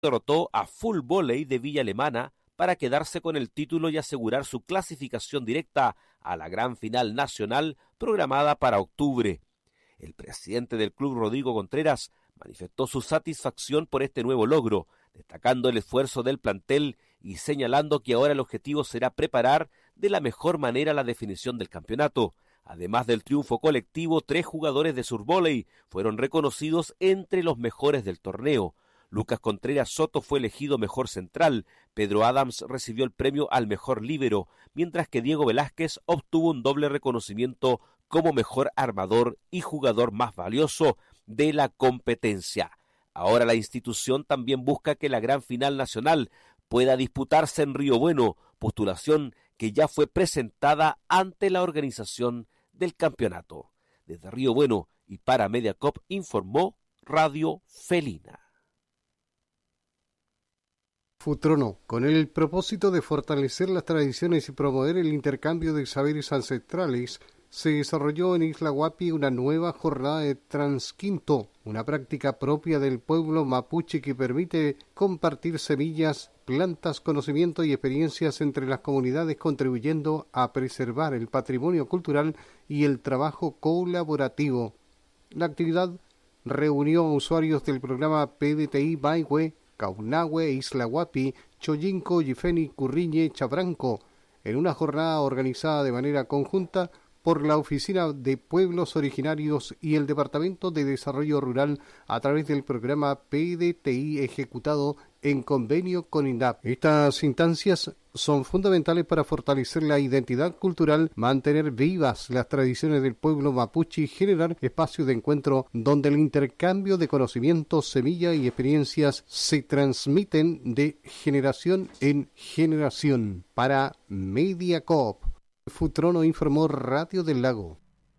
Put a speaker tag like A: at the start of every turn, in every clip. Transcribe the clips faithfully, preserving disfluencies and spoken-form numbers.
A: derrotó a Full Volley de Villa Alemana para quedarse con el título y asegurar su clasificación directa a la gran final nacional programada para octubre. El presidente del club, Rodrigo Contreras, manifestó su satisfacción por este nuevo logro, destacando el esfuerzo del plantel y señalando que ahora el objetivo será preparar de la mejor manera la definición del campeonato. Además del triunfo colectivo, tres jugadores de survóley fueron reconocidos entre los mejores del torneo. Lucas Contreras Soto fue elegido mejor central, Pedro Adams recibió el premio al mejor líbero, mientras que Diego Velázquez obtuvo un doble reconocimiento como mejor armador y jugador más valioso de la competencia. Ahora la institución también busca que la gran final nacional pueda disputarse en Río Bueno, postulación que ya fue presentada ante la organización del campeonato. Desde Río Bueno y para Mediacop informó Radio Felina.
B: Futrono, con el propósito de fortalecer las tradiciones y promover el intercambio de saberes ancestrales, se desarrolló en Isla Huapi una nueva jornada de transquinto, una práctica propia del pueblo mapuche que permite compartir semillas, plantas, conocimiento y experiencias entre las comunidades, contribuyendo a preservar el patrimonio cultural y el trabajo colaborativo. La actividad reunió a usuarios del programa P D T I Baihue, Caunahue, Isla Huapi, Choyinco, Yifeni, Curriñe, Chabranco, en una jornada organizada de manera conjunta por la Oficina de Pueblos Originarios y el Departamento de Desarrollo Rural a través del programa P D T I ejecutado en convenio con INDAP. Estas instancias son fundamentales para fortalecer la identidad cultural, mantener vivas las tradiciones del pueblo mapuche y generar espacios de encuentro donde el intercambio de conocimientos, semillas y experiencias se transmiten de generación en generación. Para Mediacorp, Futrono informó Radio del Lago.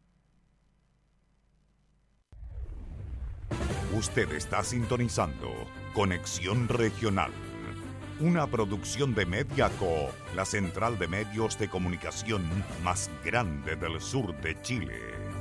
C: Usted está sintonizando Conexión Regional, una producción de Mediacorp, la central de medios de comunicación más grande del sur de Chile.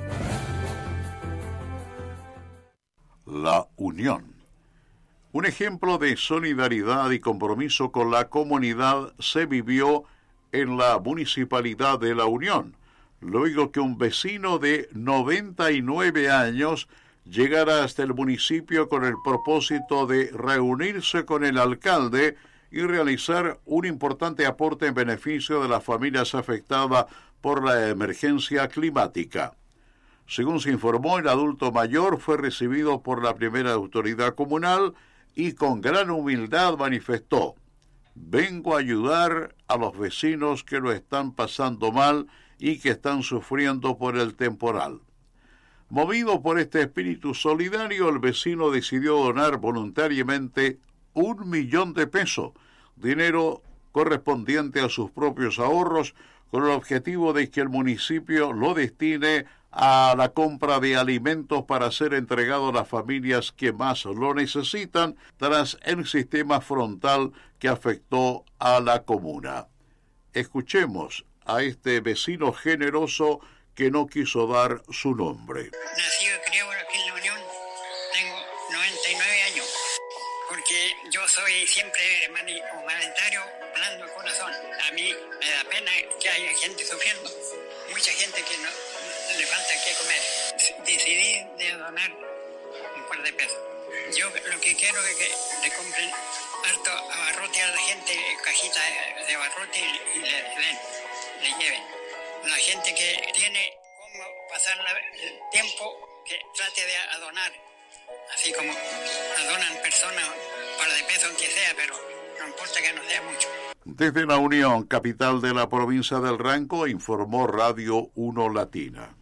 D: La Unión. Un ejemplo de solidaridad y compromiso con la comunidad se vivió en la Municipalidad de La Unión, luego que un vecino de noventa y nueve años llegara hasta el municipio con el propósito de reunirse con el alcalde y realizar un importante aporte en beneficio de las familias afectadas por la emergencia climática. Según se informó, el adulto mayor fue recibido por la primera autoridad comunal y con gran humildad manifestó: vengo a ayudar a los vecinos que lo están pasando mal y que están sufriendo por el temporal. Movido por este espíritu solidario, el vecino decidió donar voluntariamente un millón de pesos, dinero correspondiente a sus propios ahorros, con el objetivo de que el municipio lo destine a la compra de alimentos para ser entregado a las familias que más lo necesitan tras el sistema frontal que afectó a la comuna. Escuchemos a este vecino generoso que no quiso dar su nombre.
E: Nacido y criado aquí en La Unión, tengo noventa y nueve años, porque yo soy siempre humanitario, blando de corazón. A mí me da pena que haya gente sufriendo, mucha gente que no le falta qué comer. Decidí de donar un par de pesos. Yo lo que quiero es que le compren harto abarrote a la gente, cajita de abarrote y le den, le lleven. La gente que tiene cómo pasar la, el tiempo, que trate de adonar, así como adonan personas un par de pesos que sea, pero no importa que no sea mucho.
D: Desde La Unión, capital de la provincia del Ranco, informó Radio uno Latina.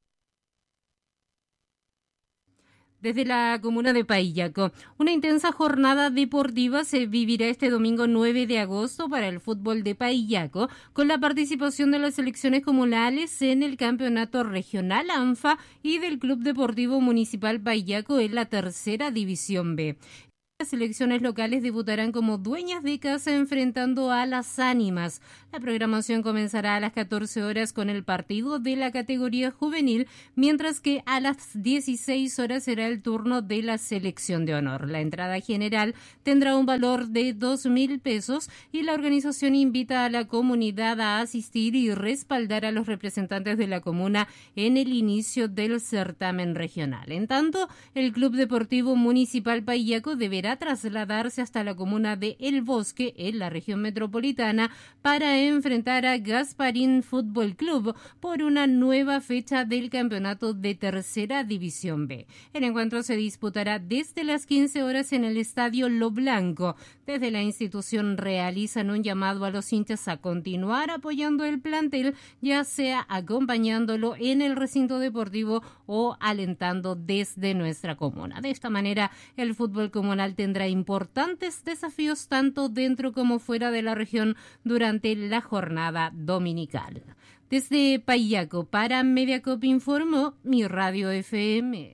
F: Desde la comuna de Paillaco, una intensa jornada deportiva se vivirá este domingo nueve de agosto para el fútbol de Paillaco, con la participación de las selecciones comunales en el campeonato regional ANFA y del Club Deportivo Municipal Paillaco en la tercera división B. Las selecciones locales debutarán como dueñas de casa enfrentando a Las Ánimas. La programación comenzará a las catorce horas con el partido de la categoría juvenil, mientras que a las dieciséis horas será el turno de la selección de honor. La entrada general tendrá un valor de dos mil pesos y la organización invita a la comunidad a asistir y respaldar a los representantes de la comuna en el inicio del certamen regional. En tanto, el Club Deportivo Municipal Paillaco deberá trasladarse hasta la comuna de El Bosque, en la región metropolitana, para enfrentar a Gasparín Fútbol Club por una nueva fecha del campeonato de Tercera División B. El encuentro se disputará desde las quince horas en el Estadio Lo Blanco. Desde la institución realizan un llamado a los hinchas a continuar apoyando el plantel, ya sea acompañándolo en el recinto deportivo o alentando desde nuestra comuna. De esta manera, el fútbol comunal tendrá importantes desafíos tanto dentro como fuera de la región durante la jornada dominical. Desde Paillaco para Mediacop informó Mi Radio F M.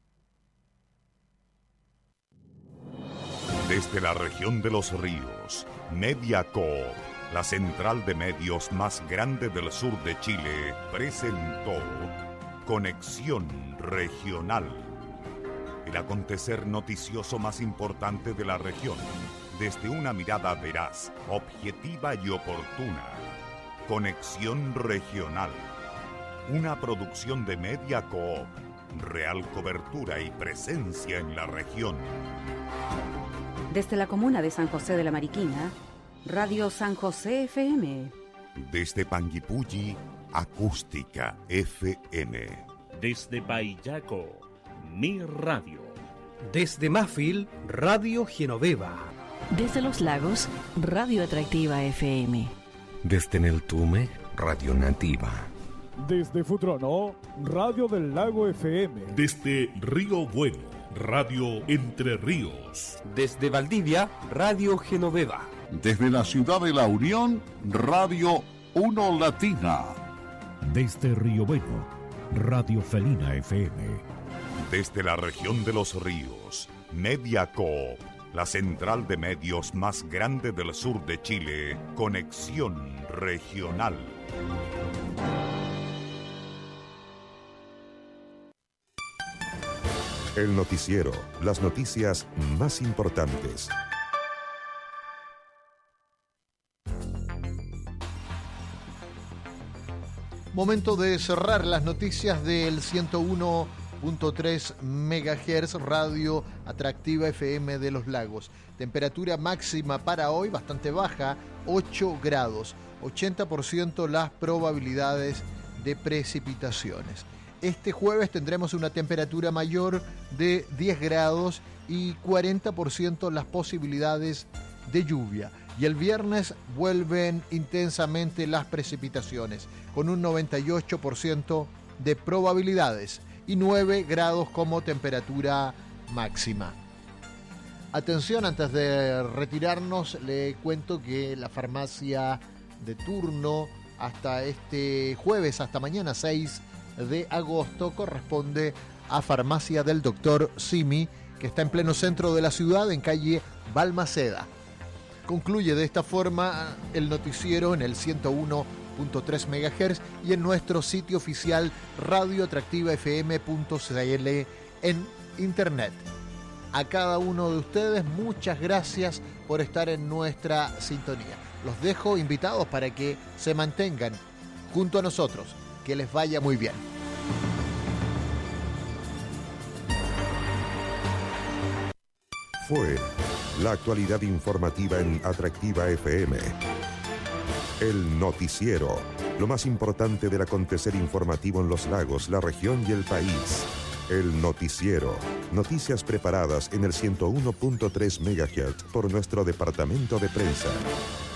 C: Desde la región de los ríos, Mediacop, la central de medios más grande del sur de Chile, presentó Conexión Regional. El acontecer noticioso más importante de la región, desde una mirada veraz, objetiva y oportuna. Conexión Regional. Una producción de Mediacoop. Real cobertura y presencia en la región.
G: Desde la comuna de San José de la Mariquina, Radio San José F M.
C: Desde Panguipulli, Acústica F M.
H: Desde Paillaco, Mi Radio.
I: Desde Mafil, Radio Genoveva.
J: Desde Los Lagos, Radio Atractiva F M.
K: Desde Neltume, Radio Nativa.
L: Desde Futrono, Radio del Lago F M.
M: Desde Río Bueno, Radio Entre Ríos.
N: Desde Valdivia, Radio Genoveva.
O: Desde la ciudad de La Unión, Radio Uno Latina.
P: Desde Río Bueno, Radio Felina F M.
C: Desde la región de los ríos, Mediacoop, la central de medios más grande del sur de Chile, Conexión Regional.
Q: El noticiero, las noticias más importantes.
R: Momento de cerrar las noticias del ciento uno punto tres megahertz, Radio Atractiva F M de Los Lagos. Temperatura máxima para hoy bastante baja, ocho grados. ochenta por ciento las probabilidades de precipitaciones. Este jueves tendremos una temperatura mayor de diez grados y cuarenta por ciento las posibilidades de lluvia. Y el viernes vuelven intensamente las precipitaciones, con un noventa y ocho por ciento de probabilidades y nueve grados como temperatura máxima. Atención, antes de retirarnos, le cuento que la farmacia de turno hasta este jueves, hasta mañana seis de agosto, corresponde a Farmacia del Doctor Simi, que está en pleno centro de la ciudad, en calle Balmaceda. Concluye de esta forma el noticiero en el ciento uno punto tres megahertz y en nuestro sitio oficial radio atractiva f m punto c l en internet. A cada uno de ustedes, muchas gracias por estar en nuestra sintonía. Los dejo invitados para que se mantengan junto a nosotros. Que les vaya muy bien.
Q: Fue la actualidad informativa en Atractiva F M. El noticiero, lo más importante del acontecer informativo en Los Lagos, la región y el país. El noticiero, noticias preparadas en el ciento uno punto tres megahertz por nuestro departamento de prensa.